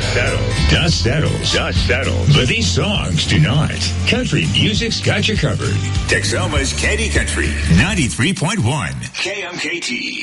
Dust settles. But these songs do not. Country music's got you covered. Texoma's Candy Country 93.1 KMKT.